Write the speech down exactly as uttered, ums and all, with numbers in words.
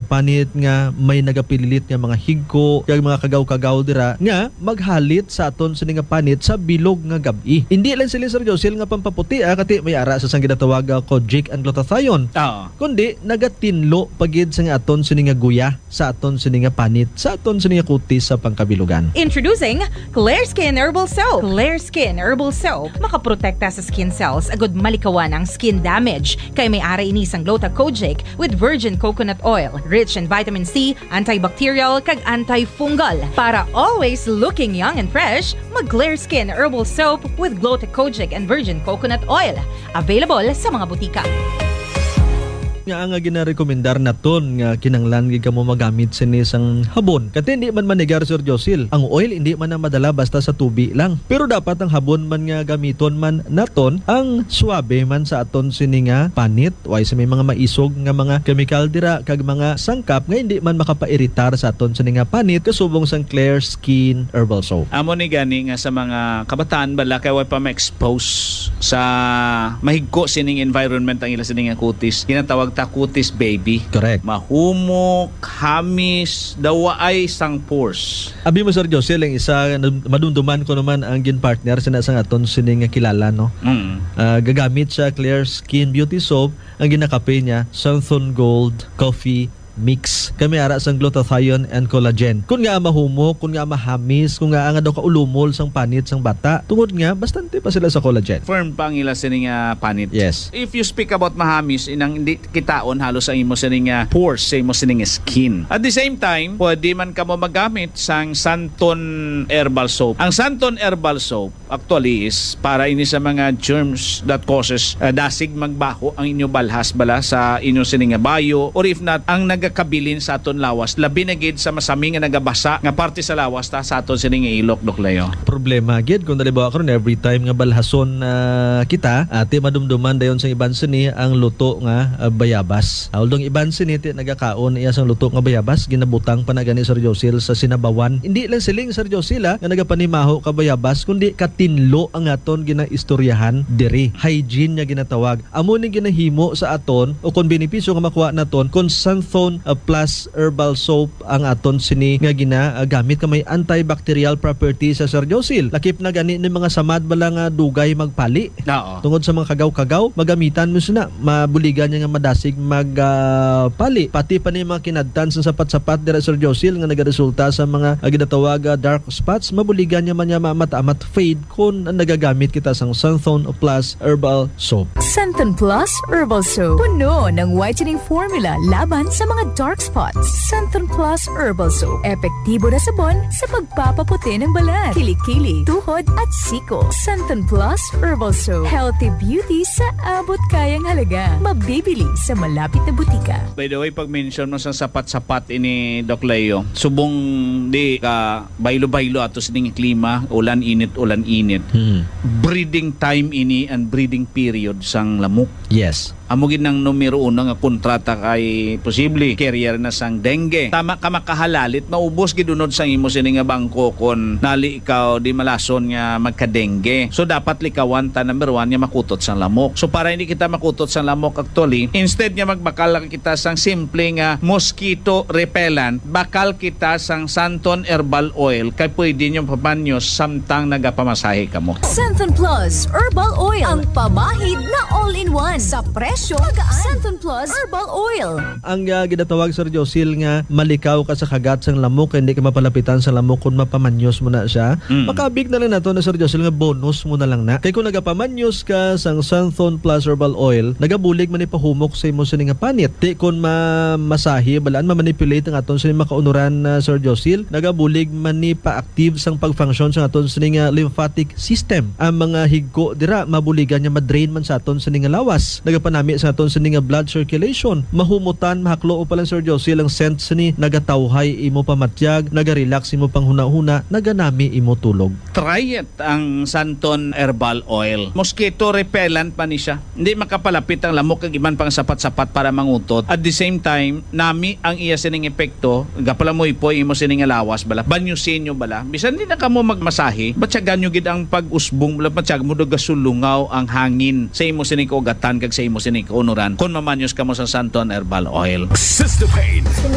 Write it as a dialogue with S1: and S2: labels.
S1: panit nga may nagapililit nga mga higko kag mga kagaw-kagaw dira nga maghalit sa aton sini nga panit sa bilog nga gabi. Hindi lang sila Sir Josel nga pampaputi ah, kati may ara sa sang ginatawag ko Jake and glutathione.
S2: Oo.
S1: Kundi nagatinlo pagid sa nga aton sini nga guya sa aton sini nga panit sa aton sini nga kutis sa pangkabilugan.
S3: Introducing Clear Skin Herbal Soap. Clear Skin Herbal Soap makaprotekta sa skin cells agud malikawan ang skin damage kay may ara ini sang Gluta-Kojic with virgin coconut oil, rich in vitamin C, antibacterial kag antifungal. Para always looking young and fresh, mag Clear Skin Herbal Soap with Gluta-Kojic and virgin coconut oil. Available sa mga butika.
S1: Nga nga ginarekomendar naton nga kinanglan gid kamo magamit sini sang habon. Kati hindi man manigar Sir Josil. Ang oil hindi man na madala basta sa tubi lang. Pero dapat ang habon man nga gamiton man naton ang suabe man sa aton sini nga panit. Way sa may mga maisog nga mga chemical dira kag mga sangkap nga hindi man makapairitar sa aton sini nga panit kasubong sang Clear Skin Herbal Soap.
S2: Amo ni gani nga sa mga kabataan bala kay way pa ma-expose sa mahigko sining environment ang ila sining nga kutis. Ginatawag ta kutis baby.
S1: Correct.
S2: Mahumok, hamis, dawaay sang pores.
S1: Abi mo Sir Josel ang isa madumduman ko naman ang gin partner sa sang aton sini nga kilala no.
S2: Mm.
S1: Uh, gagamit sa Clear Skin Beauty Soap ang ginakape niya Santhon Gold Coffee Mix. Kami ara sang glutathione and collagen. Kung nga mahumok, kung nga mahamis, kung nga nga daw kaulumol sang panit sang bata, tungod nga bastante pa sila sa collagen.
S2: Firm pang ila sining nga panit.
S1: Yes.
S2: If you speak about mahamis, inang hindi kitaon halos ang imo sining nga pores sa imo sining skin. At the same time, pwede man kamo magamit sang Santon Herbal Soap. Ang Santon Herbal Soap actually is para ini sa mga germs that causes uh, dasig magbaho ang inyo balhas bala sa inyo sining nga bayo, or if not ang nagakabilin sa aton lawas labi na gid sa masami nga nagabasa nga parte sa lawas ta sa aton sining nga ilok doklayo.
S1: Problema gid kung dalibawa karon every time nga balhason uh, kita ate madumduman dayon sa iban sini ang luto nga uh, bayabas. Although iban sini ti nagakaon iya sang luto nga bayabas ginabutang pa na gani Sir Josil sa sinabawan. Hindi lang siling Sir Josil nga nagapanimaho ka bayabas kundi katinlo ang aton ginaistoryahan diri. Hygiene nga ginatawag. Amo ni ginahimo sa aton o kung benepisyo nga makuha naton kung Santhon uh, plus herbal soap ang aton sini nga ginagamit ka may antibacterial property sa Sir Josil. Lakip na gani ni mga samad bala nga dugay magpali.
S2: Oo.
S1: Tungod sa mga kagaw-kagaw, magamitan mo sina mabuligan niya nga madasig magpali. Uh, Pati pa ni mga kinadtan sa sapat-sapat dira Sir Josil nga nagaresulta sa mga uh, ginatawag uh, dark spots, mabuligan niya man niya mata-amat fade kung nagagamit kita sang Santhon plus herbal soap.
S4: Santhon Plus Herbal Soap. Puno ng whitening formula laban sa mga dark spots. Santhon Plus Herbal Soap. Epektibo na sabon sa pagpapaputi ng balat, kilikili, tuhod at siko. Santhon Plus Herbal Soap. Healthy beauty sa abot kayang halaga. Mabibili sa malapit na butika.
S2: By the way, pag mention mo sa sapat-sapat ini Doc Leo, subong di ka baylo-baylo ato sining klima, ulan init, ulan init.
S1: Hmm.
S2: Breeding time ini and breeding period sang lamok.
S1: Yes.
S2: Amo gid nang numero uno nga kontrata kay posible carrier na sang dengue. Tama ka makahalalit maubos gid unod sang imo sini nga bangko kon nali ikaw di malason nga magka-dengue. So dapat likawan ta number one nga makutot sang lamok. So para hindi kita makutot sang lamok actually, instead nga magbakal lang kita sang simple nga mosquito repellent, bakal kita sang Santhon Herbal Oil kay pwede nyo papanyos samtang nagapamasahe ka mo.
S4: Santhon Plus Herbal Oil. Ang pamahid na all-in-one sa presyo magaan. Santhon Plus Herbal Oil.
S1: Ang uh, ginatawag Sir Josil nga malikaw ka sa kagat sang lamok, hindi ka mapalapitan sa lamok kung mapamanyos mo na siya. Mm. Makabig na lang nato na Sir Josil nga bonus mo na lang na. Kay kung nagapamanyos ka sang Santhon Plus Herbal Oil, nagabulig man ipahumok sa imo sini nga panit. Di kung mamasahi balaan mamanipulate ang aton sini makaunuran na uh, Sir Josil, nagabulig man ni pa-active sang pag-function sa aton sini nga lymphatic system. Ang mga higko dira mabuligan nya madrain man sa aton sini nga lawas. Nagapanami sa aton sini nga blood circulation. Mahumutan, mahaklo o palang Sir Josil ang scent sini nagatawhay imo pamatyag, nagarelax imo panghuna-huna, naganami imo tulog.
S2: Try it ang Santhon Herbal Oil. Mosquito repellent pa ni siya. Hindi makapalapit ang lamok kag iban pang sapat-sapat para mangutot. At the same time, nami ang iya sining epekto, gapala mo ipoy imo sining nga lawas bala. Banyusin nyo bala. Bisan di na kamo magmasahe, batyagan nyo gid ang pag-usbong bala, batyag mo do gasulungaw ang hangin sa imo sining kaugatan kag sa imo sining kaunuran. Kung mamanyos ka mo sa Santhon Herbal Oil.
S5: Sister Pain.